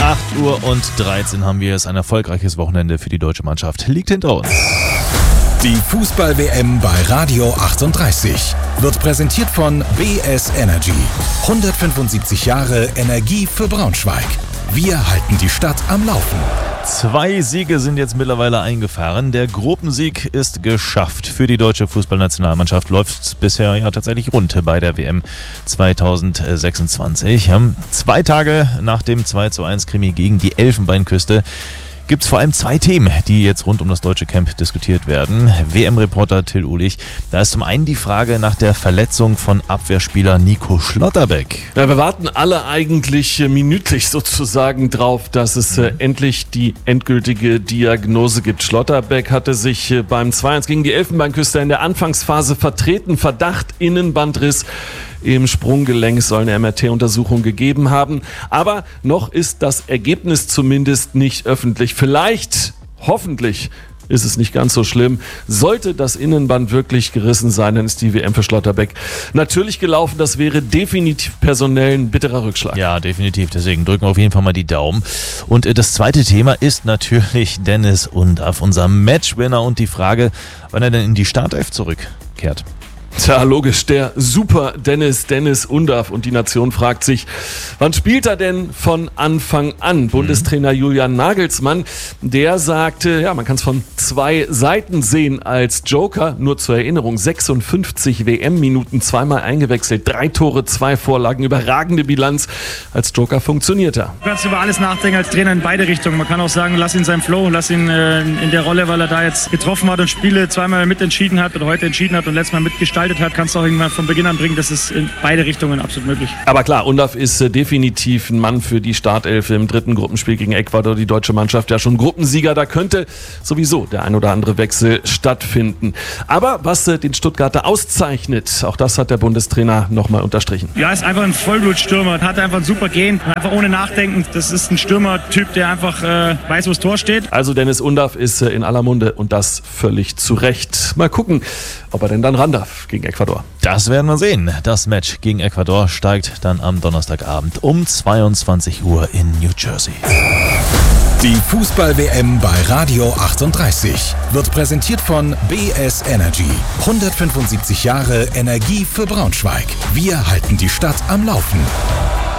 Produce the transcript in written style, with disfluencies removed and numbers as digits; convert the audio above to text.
8:13 haben wir es. Ein erfolgreiches Wochenende für die deutsche Mannschaft liegt hinter uns. Die Fußball-WM bei Radio 38 wird präsentiert von BS Energy. 175 Jahre Energie für Braunschweig. Wir halten die Stadt am Laufen. 2 Siege sind jetzt mittlerweile eingefahren. Der Gruppensieg ist geschafft. Für die deutsche Fußballnationalmannschaft läuft es bisher ja tatsächlich rund bei der WM 2026. 2 Tage nach dem 2:1 Krimi gegen die Elfenbeinküste gibt es vor allem 2 Themen, die jetzt rund um das deutsche Camp diskutiert werden. WM-Reporter Till Uhlich, da ist zum einen die Frage nach der Verletzung von Abwehrspieler Nico Schlotterbeck. Ja, wir warten alle eigentlich minütlich sozusagen drauf, dass es endlich die endgültige Diagnose gibt. Schlotterbeck hatte sich beim 2:1 gegen die Elfenbeinküste in der Anfangsphase vertreten. Verdacht Innenbandriss im Sprunggelenk, soll eine MRT-Untersuchung gegeben haben. Aber noch ist das Ergebnis zumindest nicht öffentlich. Vielleicht, hoffentlich, ist es nicht ganz so schlimm. Sollte das Innenband wirklich gerissen sein, dann ist die WM für Schlotterbeck natürlich gelaufen. Das wäre definitiv personell ein bitterer Rückschlag. Ja, definitiv. Deswegen drücken wir auf jeden Fall mal die Daumen. Und das zweite Thema ist natürlich Dennis Undaff, unser Matchwinner, und die Frage, wann er denn in die Startelf zurückkehrt. Tja, logisch, der Super Dennis Undaff, und die Nation fragt sich, wann spielt er denn von Anfang an? Bundestrainer Julian Nagelsmann, der sagte, ja, man kann es von 2 Seiten sehen als Joker. Nur zur Erinnerung, 56 WM-Minuten, 2-mal eingewechselt, 3 Tore, 2 Vorlagen, überragende Bilanz. Als Joker funktioniert er. Du kannst über alles nachdenken als Trainer in beide Richtungen. Man kann auch sagen, lass ihn seinen Flow, lass ihn in der Rolle, weil er da jetzt getroffen hat und Spiele 2-mal mitentschieden hat oder heute entschieden hat und letztes Mal mitgestaltet hat, kannst du auch irgendwann von Beginn an bringen. Das ist in beide Richtungen absolut möglich. Aber klar, Undaff ist definitiv ein Mann für die Startelf im 3. Gruppenspiel gegen Ecuador. Die deutsche Mannschaft ja schon Gruppensieger. Da könnte sowieso der ein oder andere Wechsel stattfinden. Aber was den Stuttgarter auszeichnet, auch das hat der Bundestrainer nochmal unterstrichen. Ja, ist einfach ein Vollblutstürmer. Hat einfach ein super Gehen. Einfach ohne Nachdenken. Das ist ein Stürmertyp, der einfach weiß, wo das Tor steht. Also Dennis Undaff ist in aller Munde, und das völlig zu Recht. Mal gucken, ob er denn dann ran darf gegen Ecuador. Das werden wir sehen. Das Match gegen Ecuador steigt dann am Donnerstagabend um 22 Uhr in New Jersey. Die Fußball-WM bei Radio 38 wird präsentiert von BS Energy. 175 Jahre Energie für Braunschweig. Wir halten die Stadt am Laufen.